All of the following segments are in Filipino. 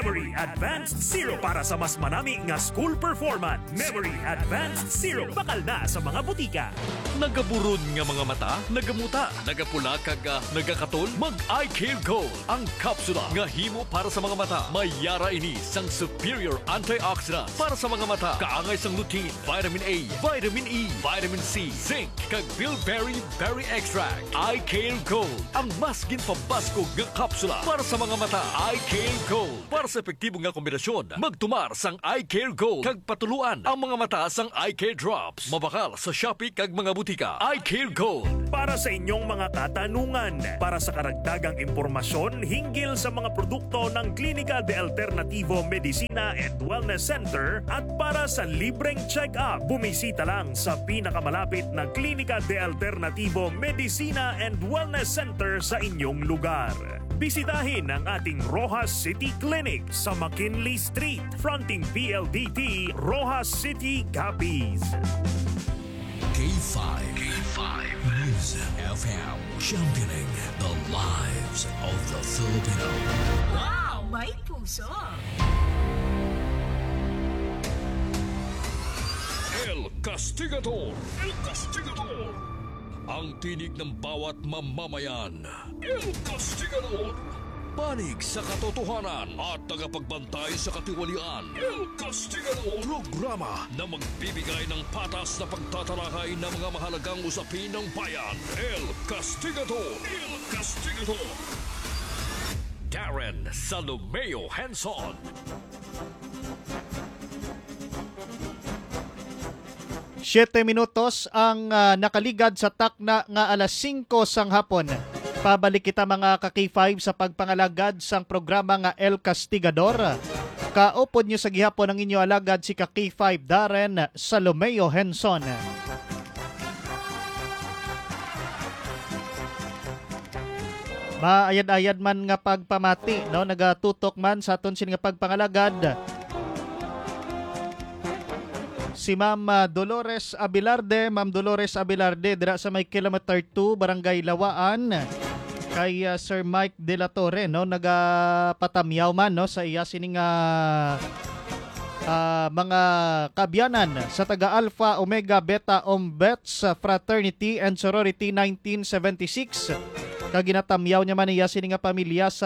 Memory Advanced Zero para sa mas manami nga school performance. Memory Advanced Zero bakal na sa mga butika. Nagaburod nga mga mata, nagamuta, nagapula kag nagakatol, mag-eye care gold. Ang kapsula nga himo para sa mga mata. Mayara ini sang superior antioxidant para sa mga mata. Kaangay sang lutein, vitamin A, vitamin E, vitamin C, zinc, kag bilberry berry extract. Eye care gold, ang mas ginpabaskog nga kapsula para sa mga mata. Eye care gold, para sa epektibo nga kombinasyon. Magtumar sang Eye care gold kag patuluan ang mga mata sang Eye care drops. Mabakal sa Shopee kag mga butika. Eye care gold. Para sa inyong mga katanungan, para sa karagdagang impormasyon hinggil sa mga produkto ng Klinika de Alternativo Medicina and Wellness Center at para sa libreng check-up, bumisita lang sa pinakamalapit na Klinika de Alternativo Medicina and Wellness Center sa inyong lugar. Bisitahin ang ating Rojas City Clinic sa McKinley Street, fronting PLDT, Rojas City, Capiz. K5 News FM, championing the lives of the Filipino. Wow, may puso! El Castigador. El Castigador. Ang tinig ng bawat mamamayan. El Castigador. Panig sa katotohanan at tagapagbantay sa katiwalian. El Castigador. Programa na magbibigay ng patas na pagtatalakay ng mga mahalagang usapin ng bayan. El Castigador. El Castigador. Darren Salomeo Henson. Siyete minutos ang nakaligad sa takna nga alas 5 sang hapon. Pabalik kita mga ka-K5 sa pagpangalagad sang programa nga El Castigador. Kaupod nyo sa gihapon ang inyo alagad si ka-K5 Darren Salomeo Henson. Maayad-ayad man nga pagpamati, no? Nagatutok man sa aton sin nga pagpangalagad. Si Ma'am Dolores Abilarde, Ma'am Dolores Abilarde, dira sa may kilometer 2, Barangay Lawaan. Kay Sir Mike De La Torre, no, nagapatamyaw man, no, sa iya sining mga kabyanan sa taga Alpha Omega Beta Ombets Fraternity and Sorority 1976. Kaginatamyaw niya man iya sining pamilya sa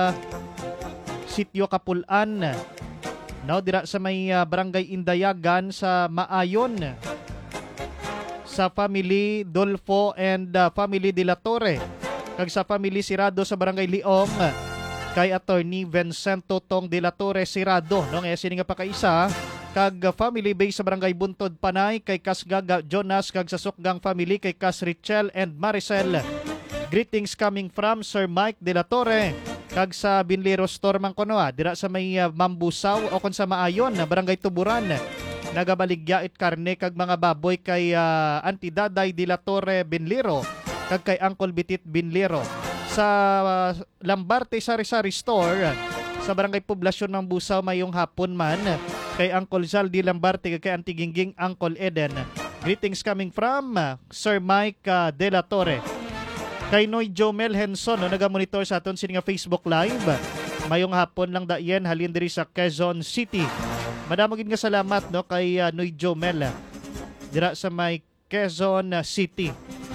Sitio Kapulan, no, dira sa may Barangay Indayagan sa Maayon. Sa family Dolfo and family De La Torre. Kag sa family Sirado sa Barangay Liong kay Attorney Vincento Tong De La Torre Sirado, no, nga sini nga pakaisa. Kag family base sa Barangay Buntod Panay kay Kasgaga Jonas, kag sa Sukgang family kay Kas Richel and Maricel. Greetings coming from Sir Mike De La Torre. Kag sa Binlero Store man kono, dira sa may Mambusaw o kon sa Maayon, Barangay Tuburan. Nagabaligya it karne kag mga baboy kay Auntie Daday De La Torre Binlero. Kag kay Uncle Bitit Binlero. Sa Lambarte Sari-Sari Store sa Barangay Poblasyon ng Busaw mayong hapon man kay Uncle Zaldi Lambarte kag kay Auntie Gingging Uncle Eden. Greetings coming from Sir Mike De La Torre. Kay Noy Jomel Henson, no, nagamonitor sa aton sini nga Facebook Live. Mayong hapon lang dayen halin diri sa Quezon City. Madamo gid nga salamat, no, kay Noy Jomel dira sa may Quezon City.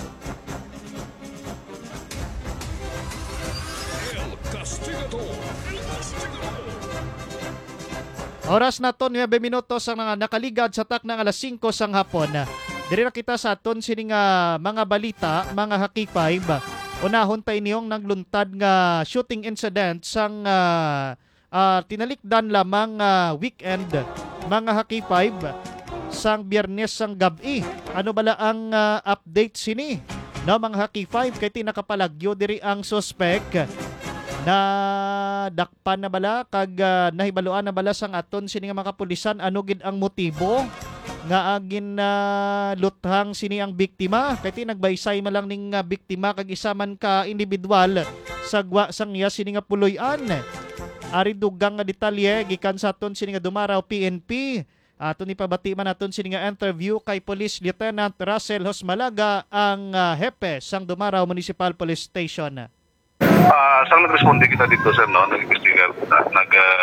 Oras na to 9 minutos ang nakaligad sa taknang alas 5 sang hapon. Diri na kita sa aton sining mga balita, mga haki-5. Unahon pa inyong nagluntad nga shooting incident sang tinalikdan lamang weekend, mga haki-5 sang Biyernes sang gabi. Ano bala ang update sini? No, mga haki-5 kay tinakapalagyo diri ang suspect na dakpan na bala kag nahibaluan na bala sang aton sini nga mga kapulisan ano gid ang motibo nga agin luthang sini ang biktima kay nagbaysay man lang ning biktima kag isa man ka individual sagwa sang iya sini nga puloy-an. Ari dugang nga detalye gikan sa aton sini nga Dumaraw PNP. Aton ni pabati man aton sini nga interview kay Police Lieutenant Russell Hosmalaga, ang hepe sang Dumaraw Municipal Police Station. Sang nagresponde kita dito sir, no, nag-investigar,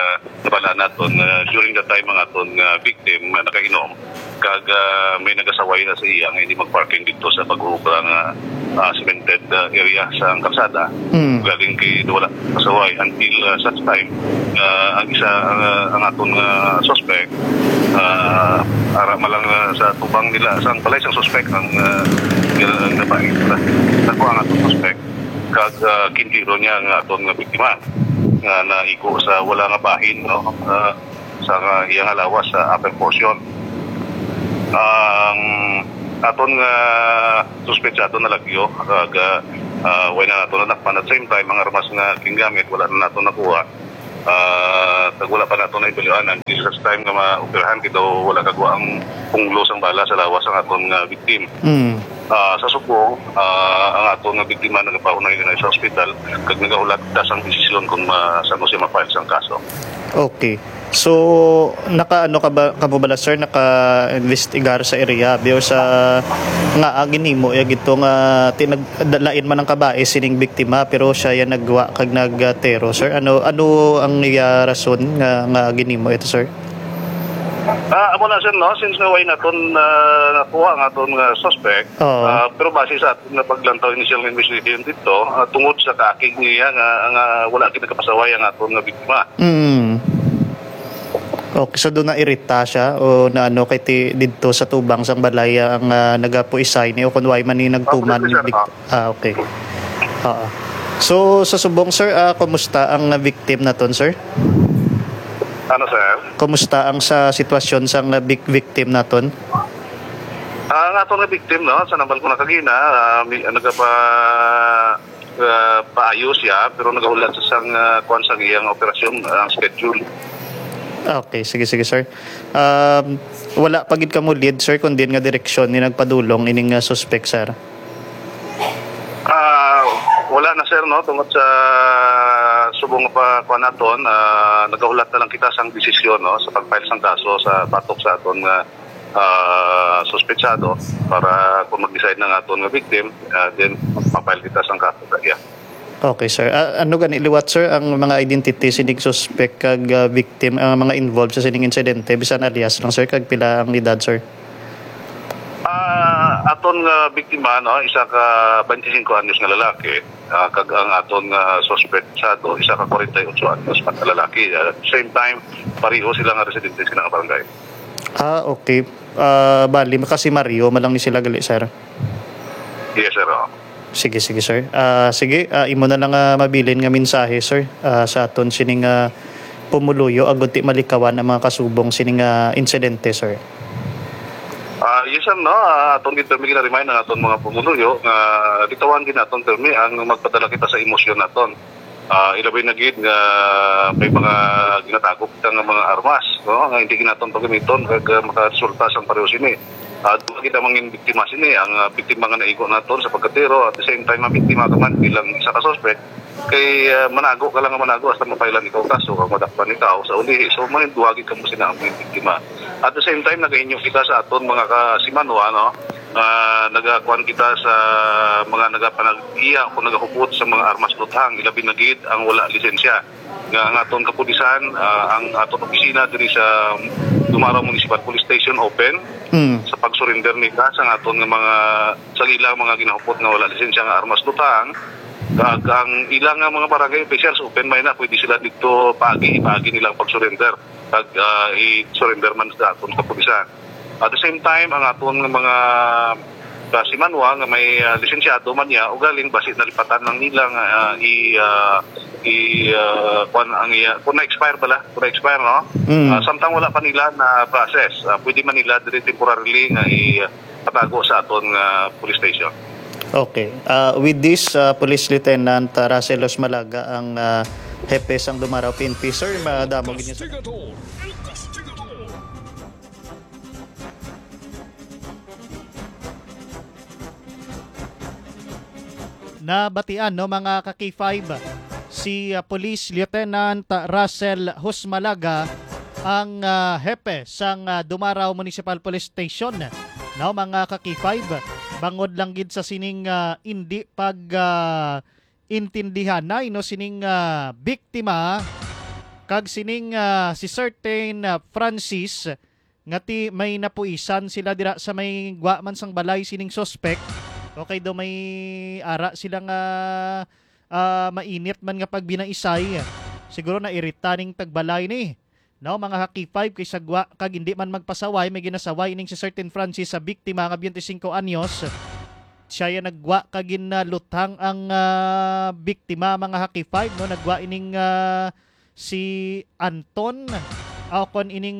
bala naton during the time mga aton victim nakainom kag may nagasaway na sa iya nga hindi magparking dito sa pag-uubra nga cemented area sa kalsada. Galing kay wala kasaway until such time ang isa ang aton suspect ara malang sa tubang nila sa balay sa suspect ang nabahin nako ang aton suspect kag kintiro niya ang aton biktima nga naiko sa wala nga bahin no sa iyang lawas sa upper portion. Ang aton nga suspetsado na lagyo kag way na nato nakpan at same time mga armas nga gingamit wala na nato nakuha kag wala pa nato na ibalyanan until such time nga maoperahan kito wala kagwa ang punglos ang bala sa lawas ang aton nga victim. Sa Subo ang aton nga biktima nagapaunay na sa hospital kag nagaulat dasang desisyon kung saan mo siya ma-file sang kaso. Okay. So, naka-ano ka ba sir, naka-investigar sa area o sa nga ginimo ya gito nga tinagdalain man ang kabae sining biktima pero siya ya nagwa kag nagtero sir. Ano ang rason nga ginimo ito sir? Amo na sir no since nga way naton nakuha ang aton nga suspect pero base sa aton nga paglantaw initial investigation dito tungod sa kaakig niya nga wala kita kapasaway ang aton nga biktima. Okay, so doon na irita siya o na ano kay dito sa tubang sang balay ang nagapuisay ni o kunway man ni nagtuman okay. So sa subong sir, kumusta ang victim naton sir? Ano sir? Kumusta ang sa sitwasyon sang victim naton? Ang aton nga victim no, sa nambal ko nakagina nagapa paayos siya pero nagahulat sa sang kuan sang iyang operasyon ang schedule. Okay, sige sir. Wala pagid ka mo lead sir kundi nga direksyon ni nagpadulong ining suspect sir. Wala na sir no tungod sa subong pa naton nagahulat na lang kita sang desisyon no sa pag-file sang kaso sa batok sa aton nga suspetsado para kung mag-decide ng aton nga victim then mag-file kita sang kaso yeah. Okay sir. Ano gani liwat sir ang mga identity sining suspect kag victim ang mga involved sa sining insidente bisan alias lang sir kag pila ang edad sir? Aton nga biktima no isa ka 25 anyos nga lalaki kag ang aton nga suspetsado isa ka 48 anyos nga lalaki same time pareho sila nga residente sila nga barangay. Okay. Bali kasi Mario malang ni sila gali sir. Yes sir. Sige sir. Sige, imo na lang mabilin nga mensahe sir sa aton sining pumuluyo agud ti malikawan ang mga kasubong sining insidente sir. Yes sir no, aton dito mi gina-remind ang aton mga pumuluyo nga bitawan gid naton termi ang magpadala kita sa emosyon naton. Ilabay na gid nga may mga ginatagop nga mga armas no nga hindi ginaton pagamiton kag makaresulta sang pareho sini. Doon kita mangin biktima sini ang biktima nga naigo naton sa pagkatero at the same time ang biktima ka man bilang isa ka suspect kay manago ka lang hasta mapailan ikaw kaso kung madakpan ikaw sa uli so maninduwagin ka mo sina ang biktima at the same time nagainyo kita sa aton mga kasimanwa no nagakuan kita sa mga nagapanag-iya kung nagahupot sa mga armas luthang ilabi na gid ang wala lisensya nga ang aton kapulisan ang aton opisina diri sa Dumaraw Municipal Police Station open sa pag-surrender nila sa aton nga mga sa ilang mga ginahupot nga wala lisensya nga armas luthang kag ang ilang nga mga barangay officials open may na pwede sila dito paagi nilang pag-surrender kag i-surrender man sa aton kapulisan. At the same time ang aton nga mga kasimanwa nga may lisensyado man niya o galing basit nalipatan ng nilang kung na-expire no? Samtang wala pa nila na process pwede man nila dire temporarily nga ipatago sa aton police station. Okay. With this, Police Lieutenant Russell Osmalaga ang hepe sang Dumaraw PNP. Sir, madamo gid niya. Nabatian no mga ka-K5 si Police Lieutenant Russell Husmalaga ang hepe sang Dumaraw Municipal Police Station no mga ka-K5 bangod lang gid sa sining hindi pag intindihan na ino sining biktima kag sining si certain Francis nga ti may napuisan sila dira sa may gwa man sang balay sining suspect. Okay do may ara sila nga mainit man nga pagbinaisay. Siguro na iritaning tagbalay ni. No, mga Haki 5 kay sagwa kag hindi man magpasaway may ginasaway ning si certain Francis sa biktima nga 25 anyos. Siya ya nagwa kag ginalutang ang biktima mga Haki 5 no nagwa ining si Anton kon ining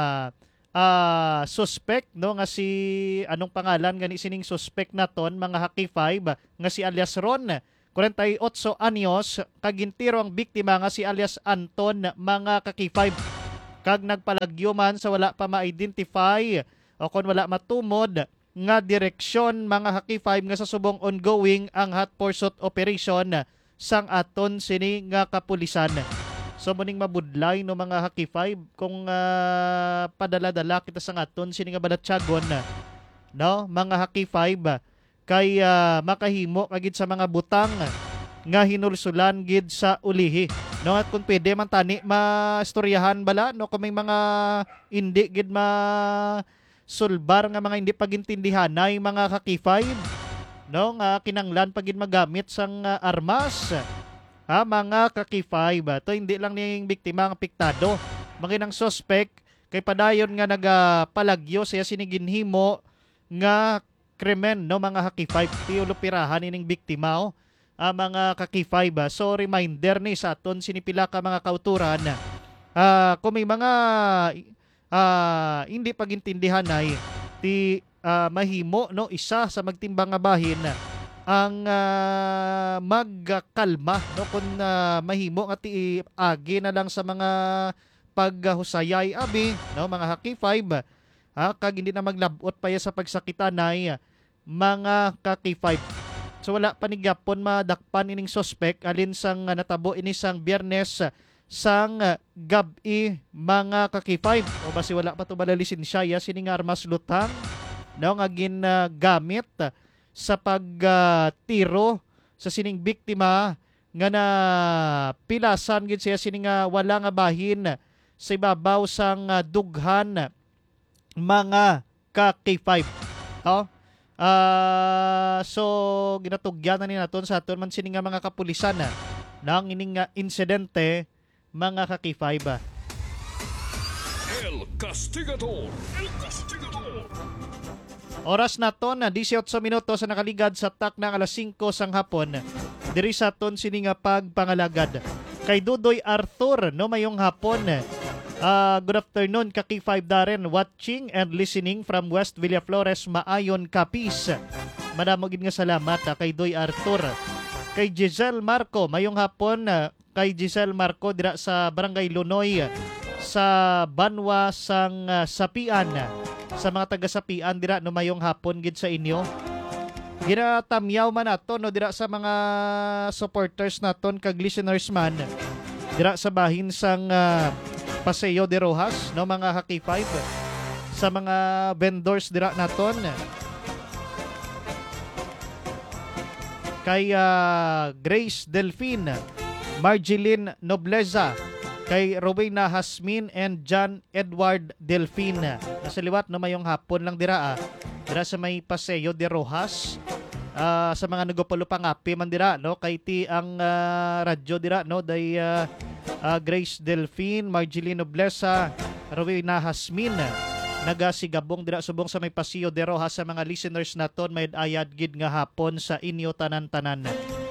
suspect no nga si anong pangalan gani sining suspect naton mga Haki 5 nga si alias Ron 48 anyos kag gintiro ang biktima nga si alias Anton mga Haki 5 kag nagpalagyo man sa wala pa ma-identify o kon wala matumod nga direksyon mga Haki 5 nga sa subong ongoing ang hot pursuit operation sang aton sini nga kapulisan. So muning mabudlay no mga Haki 5 kung padala-dala kita sang aton sini nga balatyagon no mga Haki 5 kay makahimo kagid sa mga butang nga hinulsulan gid sa ulihi. No at kung pwede man tani maistoryahan bala no kung may mga hindi gid sulbar nga mga hindi pagintindihan nay mga Haki 5 no nga kinanglan pagid magamit sang armas mga Haki 5 to hindi lang ning biktima ang apektado manginang suspect kay padayon nga nagapalagyo siya siniginhimo nga krimen no mga Haki 5 tiulupirahan ining biktima mga Haki 5 so reminder ni sa aton sinipila ka mga kauturan kung may mga hindi pagintindihan ay ti mahimo no isa sa magtimbang nga bahin ang magkalma no kun mahimo nga ti agi na lang sa mga paghusayay abi no mga Haki 5 kag hindi na maglabot pa sa pagsakitan ay mga Haki 5. So wala panigapon madakpan ining suspect alin sang natabo ini sang Biyernes sang gabi mga Haki 5 o basi wala pa to balalisensya sining armas lutang no nga ginagamit sa pagtiro sa sining biktima nga na pilasan gid siya sining wala nga bahin sa ibabaw sang dughan mga Haki 5 so ginatugyan na ni naton sa aton man sining mga kapulisan nang ining insidente mga Haki 5 El Castigador. Oras naton na 18 minutos sa nakaligad sa tak ng alas 5 sang hapon diri sa aton sining pagpangalagad kay Dudoy Arthur no mayong hapon. Good afternoon, Haki 5 Darren, watching and listening from West Villaflores, Maayon, Capiz. Madamogid nga salamat kay Doy Arthur. Kay Giselle Marco, mayong hapon kay Giselle Marco dira sa Barangay Lunoy sa Banwa sang Sapian. Sa mga taga Sapian dira no mayong hapon gid sa inyo. Ginatamyaw man nato no dira sa mga supporters naton kag listeners man dira sa bahin sang Paseo de Rojas no mga Haki 5 sa mga vendors dira naton kay Grace Delphine, Marjeline Nobleza, kay Rowena Hasmin and John Edward Delphine. Nasa liwat no mayong hapon lang dira dira sa may Paseo de Rojas. Sa mga nagopolo pangapi man dira no kay ti ang radyo dira no day Grace Delphine, Marjeline Nobleza, Rowena Hasmin nagasigabong dira subong sa may Paseo de Rojas sa mga listeners naton may ayad gid nga hapon sa inyo tanan-tanan.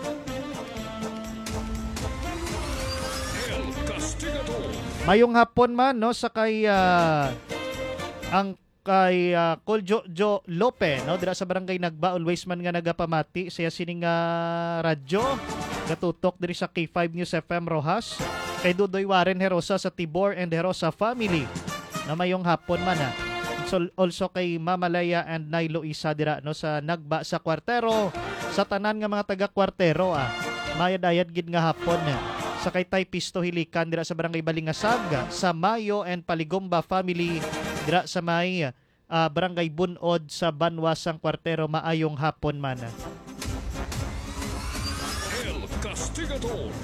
Mayong hapon man no sa kay ang kay Coljo Lope no dira sa barangay Nagba always man nga nagapamati siya sining radyo gatutok diri sa K5 News FM Rojas kay Dudoy Warren Herosa sa Tibor and Herosa family na mayong hapon man so, also kay Mama Leia and Nailo Isa dira no sa Nagba sa Kwartero sa tanan nga mga taga Kwartero mayad-ayad gid nga hapon sa kay Tay Pisto Hilikan dira sa barangay Balingasag sa Mayo and Paligomba family dira sa may barangay Bunod sa Banwa sang Kwartero maayong hapon man. El Castigador.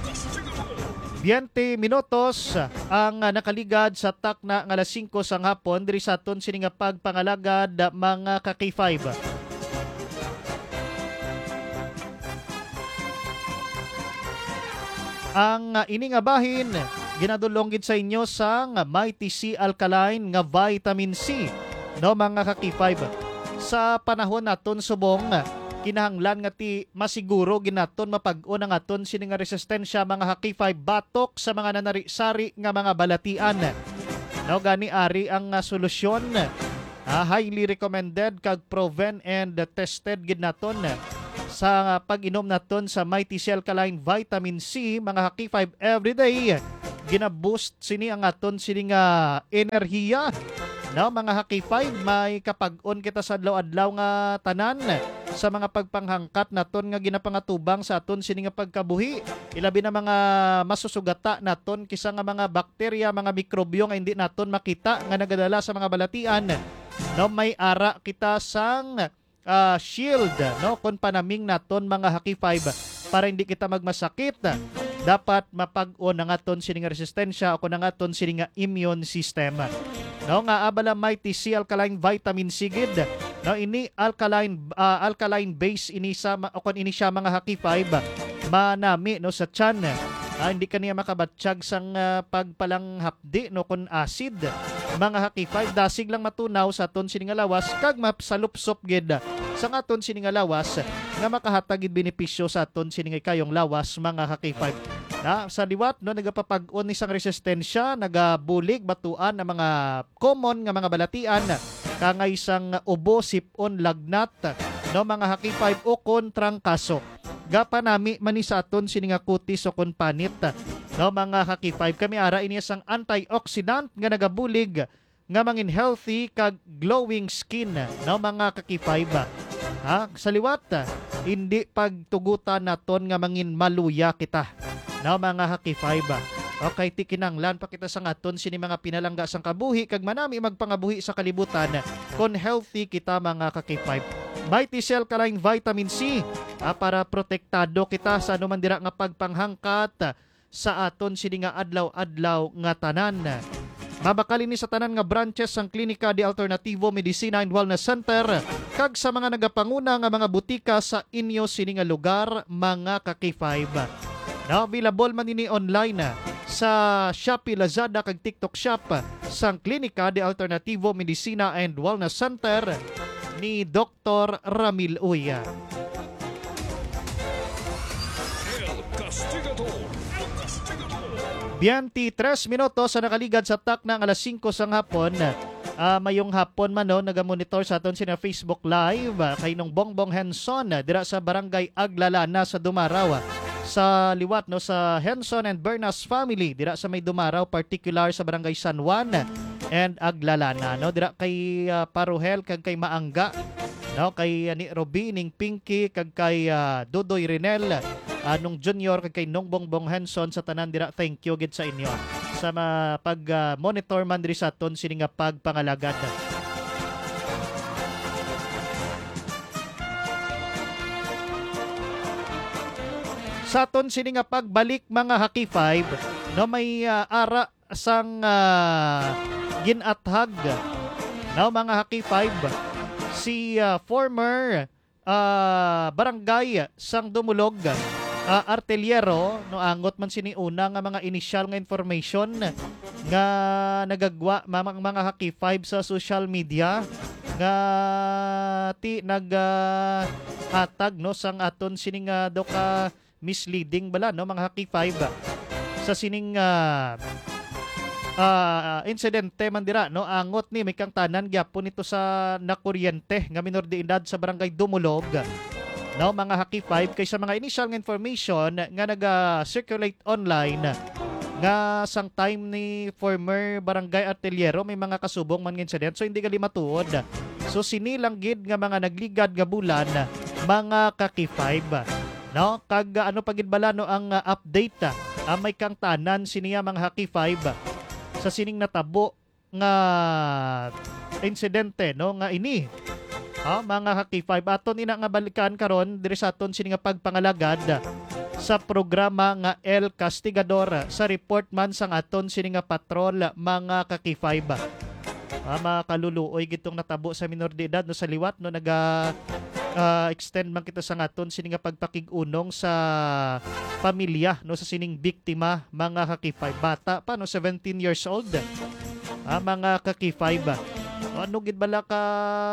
20 minutos ang nakaligad sa takna nga alas 5 sa hapon diri sa aton sini nga pagpangalagad mga ka-K5. Ang ini nga bahin ginadulong gid sa inyo sa Mighty C Alkaline nga vitamin C, no mga ka-K5. Sa panahon naton subong kinahanglan nga ti masiguro ginaton mapag-o ang aton sini nga resistensya mga K5 batok sa mga nanari-sari nga mga balatian. No gani ari ang solusyon. Highly recommended kag proven and tested gid naton sa pag-inom naton sa Mighty C Alkaline Vitamin C mga K5 everyday. Gina-boost sini ang aton sini nga enerhiya. No, mga K5, may kapag-on kita sa adlaw-adlaw nga tanan sa mga pagpanghangkat naton nga ginapangatubang sa aton sini nga pagkabuhi. Ilabi na mga masusugata naton kisa nga mga bakterya, mga mikrobyo nga hindi naton makita nga nagadala sa mga balatian. No, may ara kita sang shield, no, kun panaming naton mga K5 para hindi kita magmasakit. Dapat mapag-on ang aton sini nga resistensya o kun ang aton sini nga immune system. No nga abala Mighty C Alkaline Vitamin C gid. No ini alkaline base ini sa o kun ini siya mga K5 manami no sa tiyan. Hindi kaniya makabatsyag sang pagpalang hapdi no kun acid. Mga K5 dasig lang matunaw sa aton sini nga lawas kag mapsalupsop gid sa aton sini nga lawas nga makahatag gid benepisyo sa aton sini nga kayong lawas mga K5. Sa liwat no nagapapag-on ni sang resistensya, nagabulig batuan ng mga common nga mga balatian kangay isang ubo, sipon, lagnat no mga K5 o kontrang kaso. Gapanami mani sa aton sini nga kutis o kon panit no mga K5 kami ara ini sang antioxidant nga nagabulig nga mangin healthy kag glowing skin no mga K5. Sa liwat hindi pagtugutan naton nga mangin maluya kita. No mga K5. Okay, tikinanglan pa kita sa aton sini mga pinalangga sang kabuhi kag manami magpangabuhi sa kalibutan kon healthy kita mga K5. Mighty C Alkaline Vitamin C para protektado kita sa anuman dira nga pagpanghangkat sa aton sini nga adlaw-adlaw nga tanan. Mabakalin ni sa tanan nga branches sang Klinika de Alternativo Medicina and Wellness Center kag sa mga nagapanguna nga mga butika sa inyo sini nga lugar mga K5. Now, available man ini online sa Shopee, Lazada kag TikTok Shop sang Klinika de Alternativo Medicina and Wellness Center ni Dr. Ramil Uya. El Castigador. 23 minutos sa nakaligad sa takna ng alas 5 sang hapon. Mayong hapon man no, nagamonitor sa aton sina Facebook Live kay nung Bongbong Henson dira sa Barangay Aglalana sa Dumaraw. Sa liwat no sa Henson and Bernas family dira sa may Dumaraw, particular sa Barangay San Juan and Aglalana no dira kay Paruhel kag kay Maangga no kay ni Robin ning Pinky kag kay Dudoy Renel nung Junior kag kay nung Bongbong Henson sa tanan dira. Thank you gid sa inyo sa pag monitor man diri sa aton sini nga pagpangalagad. Sa aton sini nga pagbalik mga K5 no may ara sang ginathag no mga K5 si former barangay sang Dumulog Arteliero no angot man sini una nga mga initial nga information nga nagagwa mga K5 sa social media nga ti hatag no sang aton sini nga doka misleading bala no mga K5 sa sining insidente man dira no angot ni may kang tanan gyapon ito sa nakuryente nga minor de edad sa barangay Dumulog no mga K5 kay sa mga initial information nga naga-circulate online nga sang time ni former barangay Arteliero may mga kasubong man incident so hindi gali matuod so sinilang gid nga mga nagligad nga bulan mga K5 no kag ano pagid bala no ang update may kang tanan siniya mga K5 sa sining natabo nga insidente no nga ini mga K5 aton ina nga balikan karon diri sa aton sini nga pagpangalagad sa programa nga El Castigador sa report man sang aton sini nga patrol mga kakifayba. Mga kaluluoy gitong natabo sa minor de edad no sa liwat no extend man kita sa aton sini nga pagpakig-unong sa pamilya no sa sining biktima mga kakifay bata pa no 17 years old. Mga kakifayba. Ano gid bala ka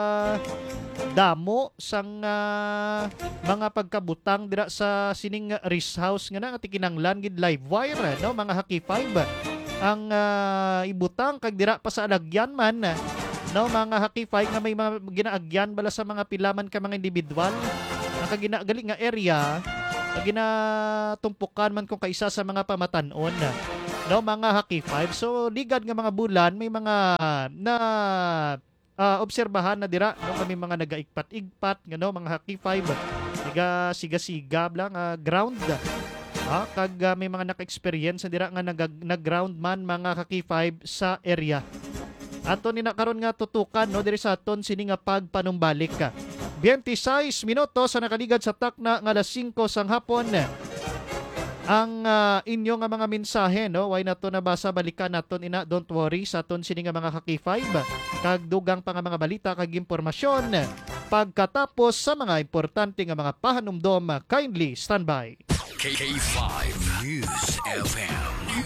damo sang mga pagkabutang dira sa sining rest house nga na kinanglan gid live wire no mga hakifay ang ibutang kag dira pa sa alagyan man no mga hakifay nga may mga ginaagyan bala sa mga pilaman ka mga individual ang ginagaling nga area ginatumpukan man kung kaisa sa mga pamatanon no mga hakifay. So ligad nga mga bulan may mga na obserbahan na dira no kami mga nagaigpat-igpat nga no mga hakifay naga siga-siga blang ground kag may mga naka-experience na dira nga nag-ground man mga kakifay sa area. Ato ni na karon nga tutukan no diri sa aton sini nga pagpanumbalik ka. 26 minutos sa nakaligad sa takna nga alas 5 sang hapon. Ang inyo nga mga mensahe no why nato nabasa balikan naton ina don't worry sa aton sini nga mga kakifay kag dugang pa nga mga balita kag impormasyon pagkatapos sa mga importante nga mga pahanumdom. Kindly standby. K5 News FM.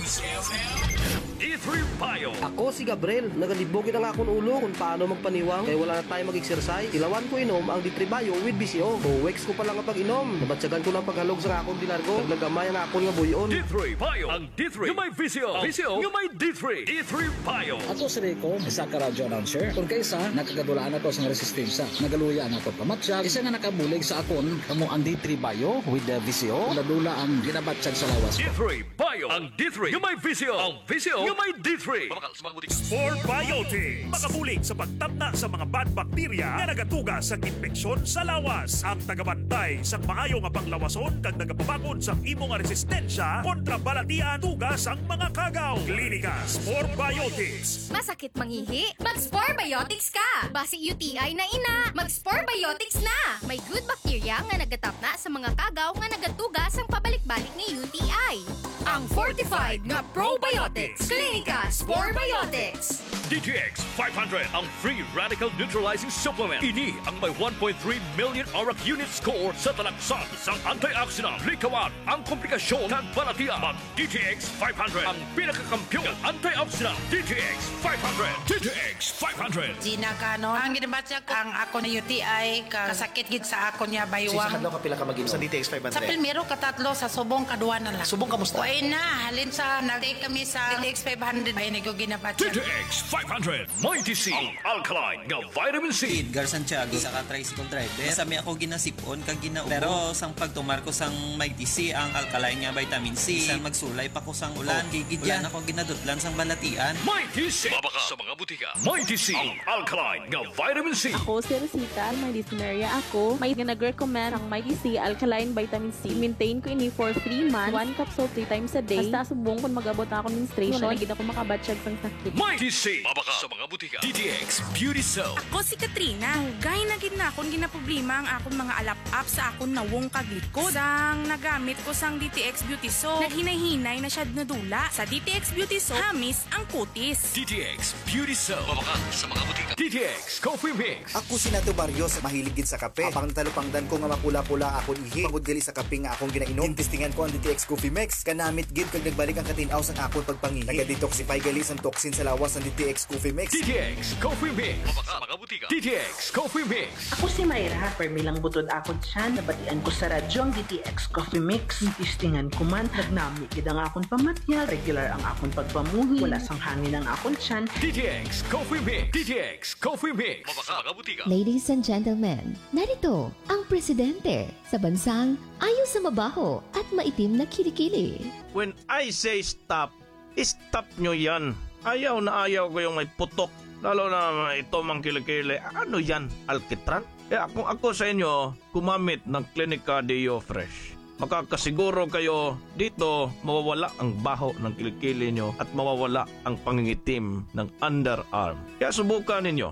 E3 Bio. Ako si Gabriel, nagalibogin ang akong ulo kung paano magpaniwang kaya wala na tayo mag-exercise. Ilawan ko inom ang D3 Bio with BCO. O weeks ko pa lang ang pag-inom. Nabatsagan ko ng paghalog sa akong dilargo. Naglagamay ang akong nga buyon. D3 Bio. Ang D3 yung may VCO. VCO yung may D3. E3 Bio. Ako si Rico, isa ka radyo announcer. Kung kaysa, nakagadulaan ako sa resistensya. Nagaluya na ako pamatsyag. Isa nga nakabulig sa akon, kamo ang D3 Bio with the VCO. Ladula ang ginabatsyag sa lawas ko. D3 Bio. Ang D3 yung may VCO. Ang VCO yung may D3. Sport Biotics. Makabulig sa pagtabna sa mga bad bacteria nga nagatuga sa infeksyon sa lawas. Ang tagabantay sa maayo nga panglawason kag nagapabakod sa imo nga resistensya kontra balatian tugas ang mga kagaw. Klinika Sport Biotics. Masakit mangihi? Mag-Spore Biotics ka! Basi UTI na ina, mag-Spore Biotics na! May good bacteria nga nagatapna sa mga kagaw nga nagatugas ang pabalik-balik ni UTI. Ang fortified nga probiotics. Klinika Spore Biotics. DTX 500 ang free radical neutralizing supplement. Ini ang may 1.3 million ORAC unit score sa talaksan sang antioxidant. Likawan ang komplikasyon ng balatian. Mag DTX 500 ang pinakakampiyon ng antioxidant. DTX 500. DTX 500. Gina Cano, ang ginabatsa ko ang ako na UTI kasakit gid sa ako niya baywang. Sa kadlaw ka pila ka mag-inom sa DTX 500? Sa primero katatlo sa subong kadua na lang. Subong kamusta? Ay na, halin sa nag-take kami sa DTX 500 ay nag ginabatsa. DTX 500. Mighty C. Ang alkaline nga vitamin C. Edgar Santiago sa tricycle driver. Sami ako ginasipon kag ginaubo. Pero sang pagtumar ko sang Mighty C ang alkaline nga vitamin C. Sang magsulay pa ko sang ulan. Gigidyan ako ginadutlan sang balatian. Mighty C. Mabaka sa mga butika. Mighty C. Ang alkaline nga vitamin C. Ako si Rosita, may dyspnea ako. May nag-recommend ang Mighty C alkaline vitamin C. Maintain ko ini for 3 months. 1 capsule 3 times a day. Basta subong kung mag-abot ako ng menstruation. Nagid ako makabatsyag sang sakit. Mighty C. Mabaka sa mga butika. DTX Beauty Soap. Ako si Katrina. Hugay na gid na akong ginaproblema ang akong mga alap-up sa akong nawong kaglikod. Sang nagamit ko sang DTX Beauty Soap, naghinay-hinay na siya nadula. Sa DTX Beauty Soap, hamis ang kutis. DTX Beauty Soap. Mabaka sa mga butika. DTX Coffee Mix. Ako si Nato Barrios, mahiligid sa kape. Apang talupangdan ko nga makula-pula akong ihi. Pagod gali sa kape nga akong ginainom. Tintistingan ko ang DTX Coffee Mix. Kanamit gid kag nagbalik ang katinaw sa akong pagpangihi. Naga-detoxify gali sang toxin sa lawas ng DTX Coffee Mix. DTX Coffee Mix. Mabaka mga butika. DTX Coffee Mix. Ako si Mayra. Permilang butod akong tiyan. Nabatian ko sa radyo ang DTX Coffee Mix. Tintistingan ko man. Nagnami gid ang akong pamatya. Regular ang akong pagpamuhi. Wala sang hangin ang akong tiyan. DTX Coffee Mix. DTX Coffee Mix. Mabaka mga butika. Ladies and gentlemen, narito ang presidente sa bansang ayos sa mabaho at maitim na kilikili. When I say stop, stop nyo yan. Ayaw na ayaw ko yung may putok. Lalo na ito mang kilikili. Ano yan? Alkitran? Kaya kung ako sa inyo, kumamit ng Clinica Deo Fresh. Makakasiguro kayo dito mawawala ang baho ng kilikili nyo at mawawala ang pangingitim ng underarm. Kaya subukan ninyo.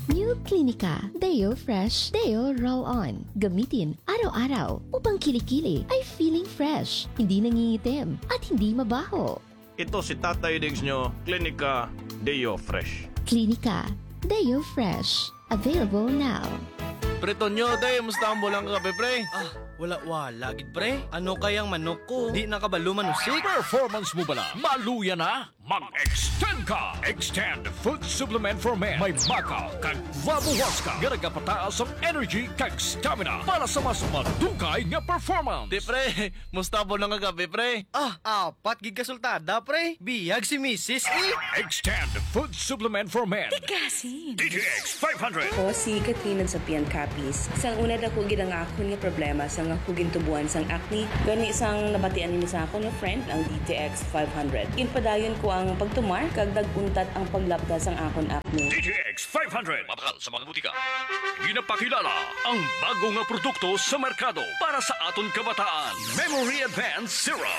New Clinica Deo Fresh Deo Roll On. Gamitin araw-araw upang kilikili ay feeling fresh, hindi nangingitim at hindi mabaho. Ito si Tatay Diggs nyo, Clinica Deo Fresh. Clinica Deo Fresh. Available now. Preto nyo, day, musta ang bulang kape, pre? Wala, gid pre. Ano kayang manok ko? Di nakabalo manusik. Performance mo bala? Maluya na? Mag-extend ka! Extend Food Supplement for Men. May baka kag vabuwas ka. Garagapataas ang energy kag stamina para sa mas madugay nga performance. Di pre, musta ang bulang kape, pre? Apat gig kasultada, pre. Biyag si Mrs. Extend Food Supplement for Men. Tikasin. DTX 500. Ako si Katrina sa Pian Capis. Sang una dako gid ang akon nga problema sang ako gintubuan sang acne. Gani sang nabatian ni sa akon nga friend ang DTX 500. Inpadayon ko ang pagtumar kag daguntat ang paglapda sang akon acne. DTX 500. Mabakal sa mga butika. Ginapakilala ang bago nga produkto sa merkado para sa aton kabataan. Memory Advanced Syrup.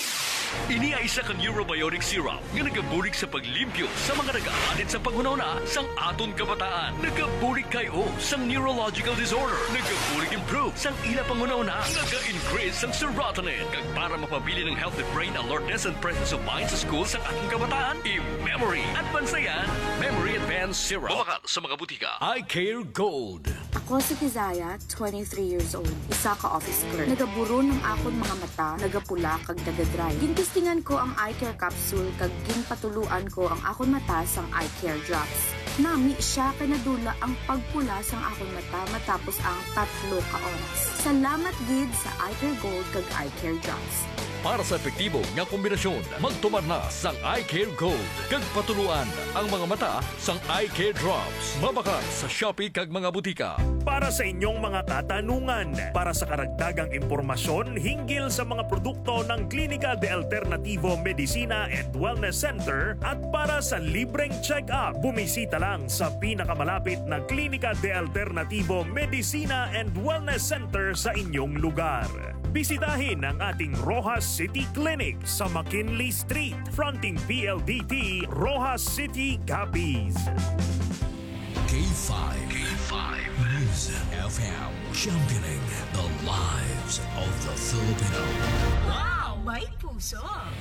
Ini ay isa ka neurobiotic syrup nga nagabulig sa paglimpyo sa mga nagaalit sa panghunahuna sang aton kabataan. Nagabulig kayo sang neurological disorder. Nagabulig improve sang ila panghunahuna. Naga-increase sang serotonin. Kag para mapabili ng healthy brain alertness and presence of mind sa school sang ating kabataan, i-memory advance na yan. Memory Advanced Syrup. Mabakal sa mga butika. I Care Gold. Ako si Kizaya, 23 years old. Isa ka office clerk. Nagaburo ng akon mga mata, nagapula kag nagadry. Gintistingan ko ang eye care capsule kag ginpatuluan ko ang akon mata sang eye care drops. Nami siya kay nadula ang pagpula sang akon mata matapos ang 3 ka oras. Salamat gid sa Eye Care Gold kag Eye Care Drops. Para sa epektibo nga kombinasyon, magtumar na sang Eye Care Gold. Kag patuluan ang mga mata sang Eye Care Drops. Mabakal sa Shopee kag mga butika. Para sa inyong mga katanungan, para sa karagdagang impormasyon hinggil sa mga produkto ng Clínica de Alternativo Medicina and Wellness Center at para sa libreng check-up, bumisita lang sa pinakamalapit na Clínica de Alternativo Medicina and Wellness Center sa inyong lugar. Bisitahin ang ating Rojas City Clinic sa McKinley Street, fronting PLDT, Rojas City, Capiz. K5 News FM, championing the lives of the Filipino. Wow! May puso!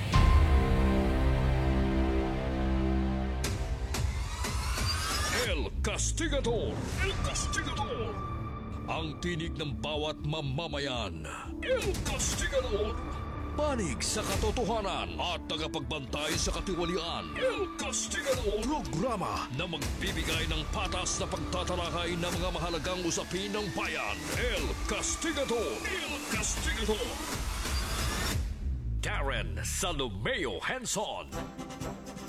El Castigador! El Castigador! Ang tinig ng bawat mamamayan. El Castigador! Panig sa katotohanan at tagapagbantay sa katiwalian. El Castigador! Programa na magbibigay ng patas na pagtatalakay ng mga mahalagang usapin ng bayan. El Castigador! El Castigador! Darren Salomeo Henson.